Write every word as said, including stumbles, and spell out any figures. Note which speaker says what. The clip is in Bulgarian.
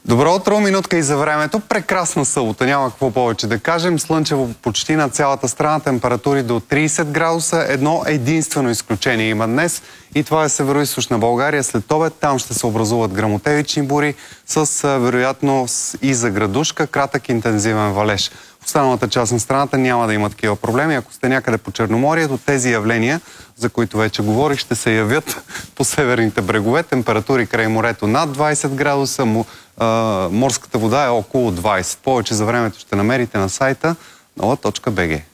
Speaker 1: Добро утро, минутка и за времето. Прекрасна събота, няма какво повече да кажем. Слънчево почти на цялата страна, температури до трийсет градуса. Едно единствено изключение има днес и това е североизточна България. След обед там ще се образуват гръмотевични бури с вероятно и за градушка, кратък интензивен валеж. В останалата част на страната няма да има такива проблеми. Ако сте някъде по Черноморието, тези явления, за които вече говорих, ще се явят по северните брегове. Температури край морето над двайсет градуса, морската вода е около двайсет. Повече за времето ще намерите на сайта нова точка бг.